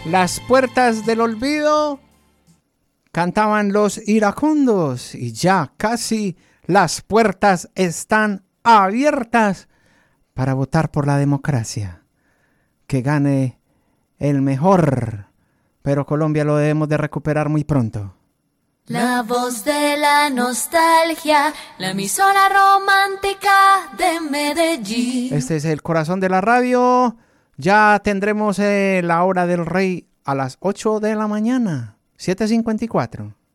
Las puertas del olvido cantaban los iracundos y ya casi las puertas están abiertas para votar por la democracia. Que gane el mejor, pero Colombia lo debemos de recuperar muy pronto. La voz de la nostalgia, la emisora romántica de Medellín. Este es el corazón de la radio. Ya tendremos la hora del rey a las 8 de la mañana, 7:54.